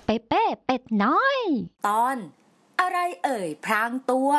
เปเป้เป็ดน้อยตอนอะไรเอ่ยพรางตัว